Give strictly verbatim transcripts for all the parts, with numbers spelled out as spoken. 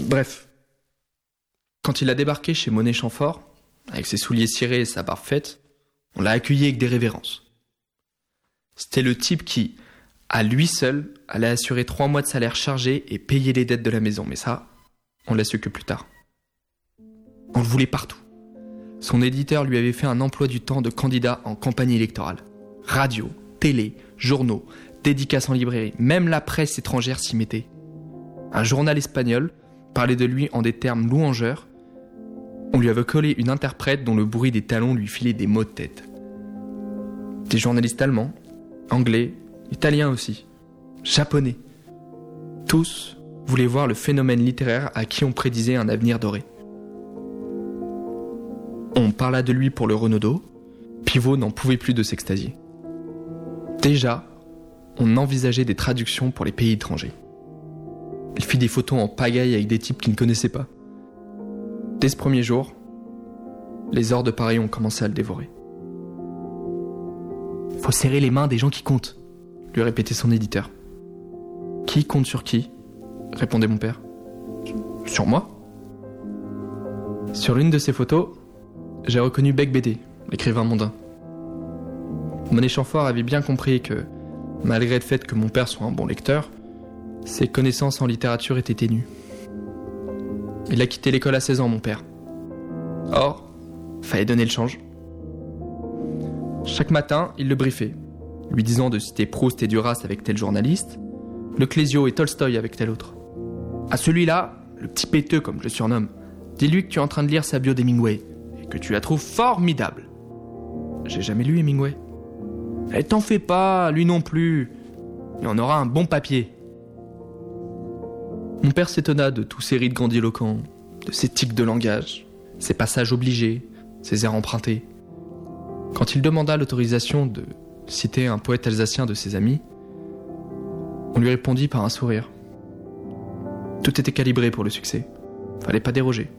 Bref, quand il a débarqué chez Monet Chamfort, avec ses souliers cirés et sa barbe faite, on l'a accueilli avec des révérences. C'était le type qui, à lui seul, allait assurer trois mois de salaire chargé et payer les dettes de la maison. Mais ça, on l'a su que plus tard. On le voulait partout. Son éditeur lui avait fait un emploi du temps de candidat en campagne électorale. Radio, télé, journaux, dédicaces en librairie, même la presse étrangère s'y mettait. Un journal espagnol parlait de lui en des termes louangeurs. On lui avait collé une interprète dont le bruit des talons lui filait des maux de tête. Des journalistes allemands, anglais, italiens aussi, japonais. Tous voulaient voir le phénomène littéraire à qui on prédisait un avenir doré. On parla de lui pour le Renaudot, Pivot n'en pouvait plus de s'extasier. Déjà, on envisageait des traductions pour les pays étrangers. Il fit des photos en pagaille avec des types qu'il ne connaissait pas. Dès ce premier jour, les ors de Paris ont commencé à le dévorer. « Faut serrer les mains des gens qui comptent », lui répétait son éditeur. « Qui compte sur qui ?» répondait mon père. « Sur moi ?» Sur l'une de ces photos, j'ai reconnu Bec Bédé, l'écrivain mondain. Monet Chamfort avait bien compris que, malgré le fait que mon père soit un bon lecteur, ses connaissances en littérature étaient ténues. Il a quitté l'école à seize ans, mon père. Or, fallait donner le change. Chaque matin, il le briefait, lui disant de citer Proust et Duras avec tel journaliste, Le Clésio et Tolstoï avec tel autre. À celui-là, le petit péteux comme je le surnomme, dis-lui que tu es en train de lire sa bio d'Hemingway et que tu la trouves formidable. J'ai jamais lu Hemingway. Eh, t'en fais pas, lui non plus. Il en aura un bon papier. Mon père s'étonna de tous ces rites grandiloquents, de ces tics de langage, ces passages obligés, ces airs empruntés. Quand il demanda l'autorisation de citer un poète alsacien de ses amis, on lui répondit par un sourire. Tout était calibré pour le succès. Fallait pas déroger.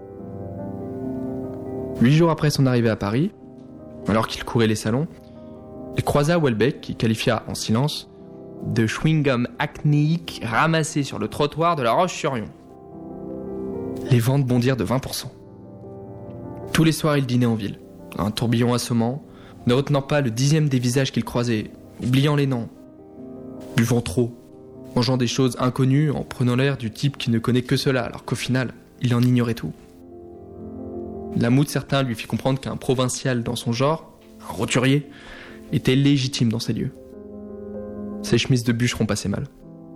Huit jours après son arrivée à Paris, alors qu'il courait les salons, il croisa Houellebecq qui qualifia en silence de chewing-gum acnéique ramassé sur le trottoir de la Roche-sur-Yon. Les ventes bondirent de vingt pour cent. Tous les soirs, il dînait en ville, un tourbillon assommant, ne retenant pas le dixième des visages qu'il croisait, oubliant les noms, buvant trop, mangeant des choses inconnues en prenant l'air du type qui ne connaît que cela, alors qu'au final, il en ignorait tout. La moue de certains lui fit comprendre qu'un provincial dans son genre, un roturier, était légitime dans ces lieux. Ses chemises de bûcheron passaient mal.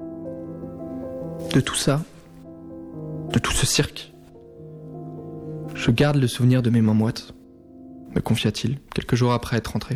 De tout ça, de tout ce cirque, je garde le souvenir de mes mains moites, me confia-t-il, quelques jours après être rentré.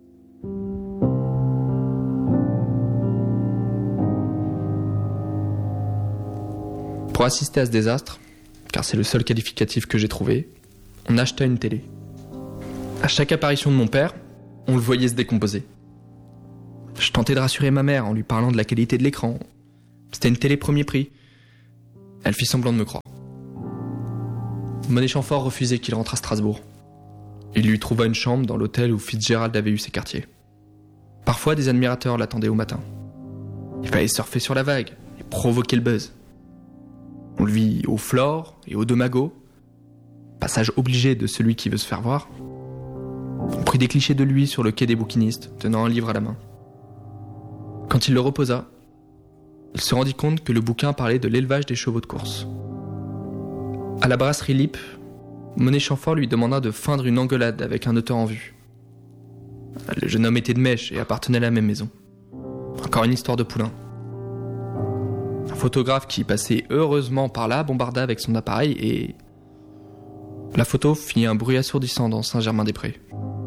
Pour assister à ce désastre, car c'est le seul qualificatif que j'ai trouvé, on acheta une télé. À chaque apparition de mon père, on le voyait se décomposer. Je tentais de rassurer ma mère en lui parlant de la qualité de l'écran. C'était une télé premier prix. Elle fit semblant de me croire. Monet Chamfort refusait qu'il rentre à Strasbourg. Il lui trouva une chambre dans l'hôtel où Fitzgerald avait eu ses quartiers. Parfois, des admirateurs l'attendaient au matin. Il fallait surfer sur la vague et provoquer le buzz. On le vit au Flore et au De Mago, passage obligé de celui qui veut se faire voir. On prit des clichés de lui sur le quai des bouquinistes, tenant un livre à la main. Quand il le reposa, il se rendit compte que le bouquin parlait de l'élevage des chevaux de course. À la brasserie Lippe, Monet Chamfort lui demanda de feindre une engueulade avec un auteur en vue. Le jeune homme était de Mèche et appartenait à la même maison. Encore une histoire de poulain. Un photographe qui passait heureusement par là bombarda avec son appareil et... la photo fit un bruit assourdissant dans Saint-Germain-des-Prés.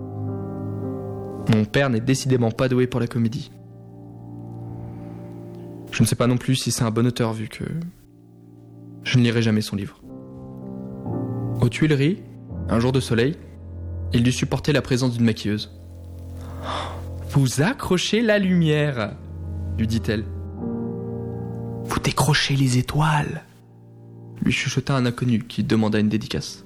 Mon père n'est décidément pas doué pour la comédie. Je ne sais pas non plus si c'est un bon auteur vu que je ne lirai jamais son livre. Aux Tuileries, un jour de soleil, il dut supporter la présence d'une maquilleuse. « Vous accrochez la lumière !» lui dit-elle. « Vous décrochez les étoiles !» lui chuchota un inconnu qui demanda une dédicace.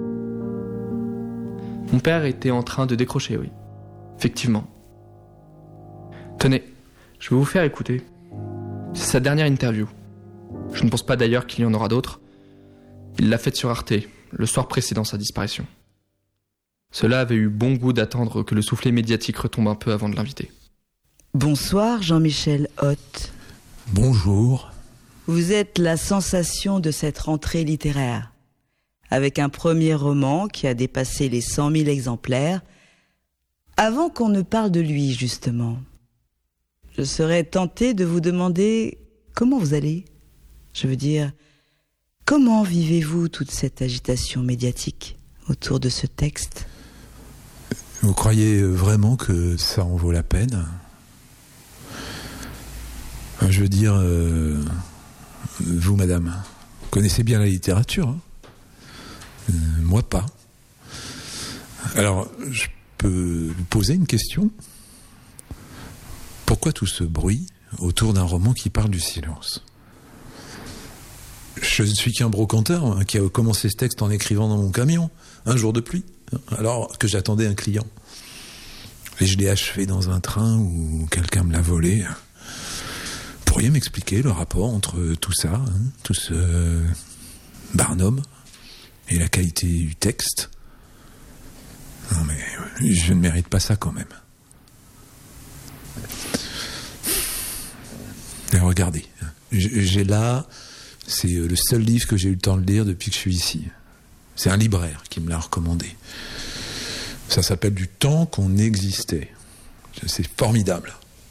Mon père était en train de décrocher, oui. Effectivement. Tenez, je vais vous faire écouter. C'est sa dernière interview. Je ne pense pas d'ailleurs qu'il y en aura d'autres. Il l'a faite sur Arte, le soir précédant sa disparition. Cela avait eu bon goût d'attendre que le soufflet médiatique retombe un peu avant de l'inviter. Bonsoir Jean-Michel Hoth. Bonjour. Vous êtes la sensation de cette rentrée littéraire. Avec un premier roman qui a dépassé les cent mille exemplaires, avant qu'on ne parle de lui, justement, je serais tentée de vous demander comment vous allez. Je veux dire, comment vivez-vous toute cette agitation médiatique autour de ce texte ? Vous croyez vraiment que ça en vaut la peine ? Je veux dire, euh, vous, madame, vous connaissez bien la littérature, hein ? euh, moi pas. Alors, je peux vous poser une question ? Pourquoi tout ce bruit autour d'un roman qui parle du silence ? Je ne suis qu'un brocanteur hein, qui a commencé ce texte en écrivant dans mon camion, un jour de pluie, alors que j'attendais un client. Et je l'ai achevé dans un train où quelqu'un me l'a volé. Vous pourriez m'expliquer le rapport entre tout ça, hein, tout ce barnum et la qualité du texte ? Non mais je ne mérite pas ça quand même. Et regardez, j'ai là, c'est le seul livre que j'ai eu le temps de lire depuis que je suis ici. C'est un libraire qui me l'a recommandé. Ça s'appelle Du temps qu'on existait. C'est formidable.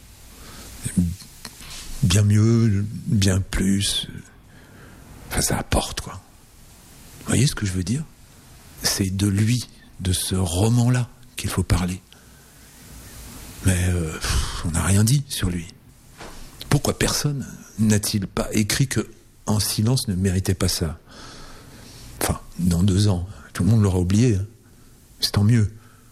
Bien mieux, bien plus. Enfin, ça apporte, quoi. Vous voyez ce que je veux dire ? C'est de lui, de ce roman-là qu'il faut parler. Mais euh, pff, on n'a rien dit sur lui. Pourquoi personne n'a-t-il pas écrit que En silence ne méritait pas ça ? Enfin, dans deux ans, tout le monde l'aura oublié. Hein. C'est tant mieux.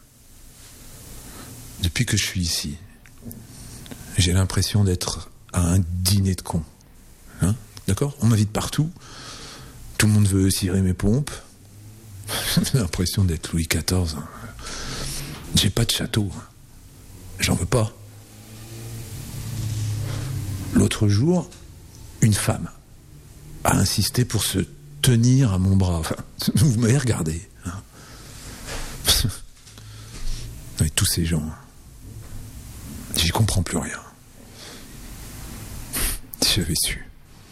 Depuis que je suis ici, j'ai l'impression d'être à un dîner de cons. Hein ? D'accord ? On m'invite partout. Tout le monde veut cirer mes pompes. J'ai l'impression d'être Louis quatorze. J'ai pas de château. J'en veux pas. L'autre jour, une femme a insisté pour se tenir à mon bras. Enfin, vous m'avez regardé. Hein. Et tous ces gens, j'y comprends plus rien. Si j'avais su.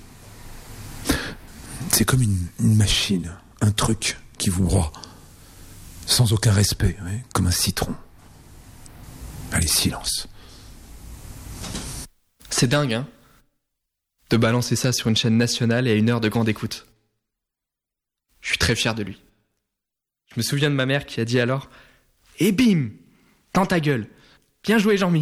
C'est comme une, une machine, un truc qui vous broie, sans aucun respect, ouais, comme un citron. Allez, silence. C'est dingue, hein ? De balancer ça sur une chaîne nationale et à une heure de grande écoute. Je suis très fier de lui. Je me souviens de ma mère qui a dit alors « Et bim ! Dans ta gueule ! Bien joué, Jean-Mi !»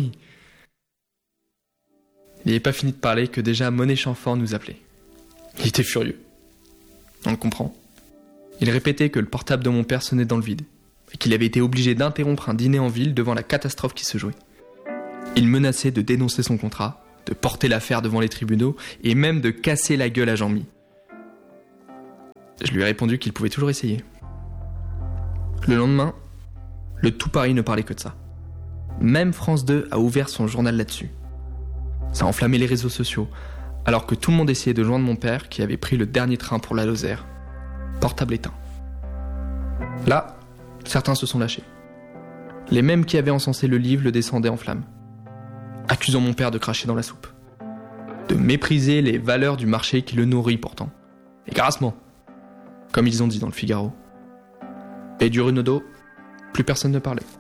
Il n'avait pas fini de parler que déjà Monet Chamfort nous appelait. Il était furieux. On le comprend. Il répétait que le portable de mon père sonnait dans le vide et qu'il avait été obligé d'interrompre un dîner en ville devant la catastrophe qui se jouait. Il menaçait de dénoncer son contrat, de porter l'affaire devant les tribunaux et même de casser la gueule à Jean-Mi. Je lui ai répondu qu'il pouvait toujours essayer. Le lendemain, le tout Paris ne parlait que de ça. Même France deux a ouvert son journal là-dessus. Ça a enflammé les réseaux sociaux, alors que tout le monde essayait de joindre mon père qui avait pris le dernier train pour la Lozère. Portable éteint. Là, certains se sont lâchés. Les mêmes qui avaient encensé le livre le descendaient en flammes, accusant mon père de cracher dans la soupe, de mépriser les valeurs du marché qui le nourrit pourtant, et grassement, comme ils ont dit dans le Figaro. Et du Renaudot, plus personne ne parlait.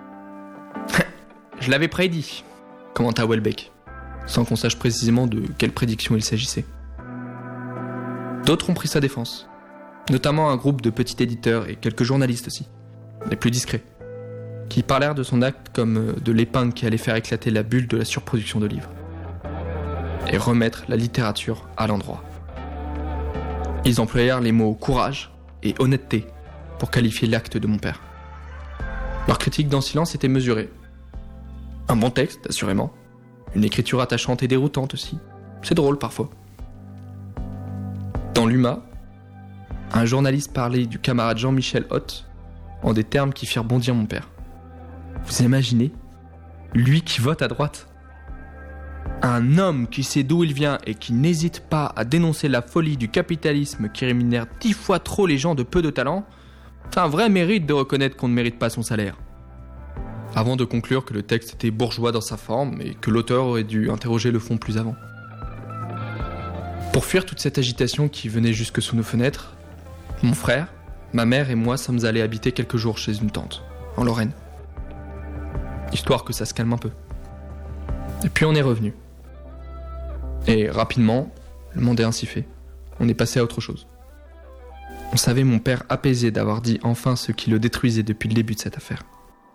Je l'avais prédit, commenta Houellebecq, sans qu'on sache précisément de quelle prédiction il s'agissait. D'autres ont pris sa défense, notamment un groupe de petits éditeurs et quelques journalistes aussi, les plus discrets, qui parlèrent de son acte comme de l'épingle qui allait faire éclater la bulle de la surproduction de livres et remettre la littérature à l'endroit. Ils employèrent les mots courage et honnêteté pour qualifier l'acte de mon père. Leur critique d'En silence était mesurée. Un bon texte, assurément. Une écriture attachante et déroutante aussi. C'est drôle parfois. Dans l'U M A, un journaliste parlait du camarade Jean-Michel Hoth en des termes qui firent bondir mon père. Vous imaginez ? Lui qui vote à droite. Un homme qui sait d'où il vient et qui n'hésite pas à dénoncer la folie du capitalisme qui rémunère dix fois trop les gens de peu de talent, c'est un vrai mérite de reconnaître qu'on ne mérite pas son salaire. Avant de conclure que le texte était bourgeois dans sa forme et que l'auteur aurait dû interroger le fond plus avant. Pour fuir toute cette agitation qui venait jusque sous nos fenêtres, mon frère, ma mère et moi sommes allés habiter quelques jours chez une tante, en Lorraine. Histoire que ça se calme un peu. Et puis on est revenu. Et rapidement, le monde est ainsi fait. On est passé à autre chose. On savait mon père apaisé d'avoir dit enfin ce qui le détruisait depuis le début de cette affaire.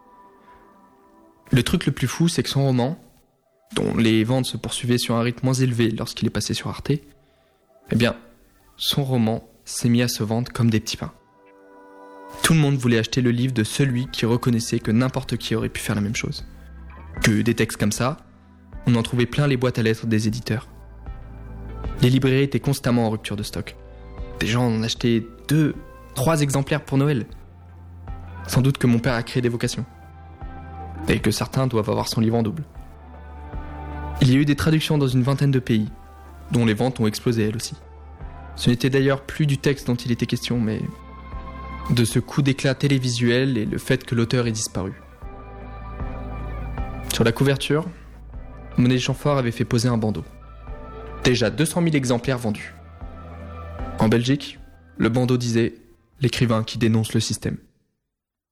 Le truc le plus fou, c'est que son roman, dont les ventes se poursuivaient sur un rythme moins élevé lorsqu'il est passé sur Arte, eh bien, son roman s'est mis à se vendre comme des petits pains. Tout le monde voulait acheter le livre de celui qui reconnaissait que n'importe qui aurait pu faire la même chose. Que des textes comme ça, on en trouvait plein les boîtes à lettres des éditeurs. Les librairies étaient constamment en rupture de stock. Des gens en achetaient deux, trois exemplaires pour Noël. Sans doute que mon père a créé des vocations. Et que certains doivent avoir son livre en double. Il y a eu des traductions dans une vingtaine de pays, dont les ventes ont explosé elles aussi. Ce n'était d'ailleurs plus du texte dont il était question, mais de ce coup d'éclat télévisuel et le fait que l'auteur ait disparu. Sur la couverture, Monet Chamfort avait fait poser un bandeau. Déjà deux cent mille exemplaires vendus. En Belgique, le bandeau disait « L'écrivain qui dénonce le système ».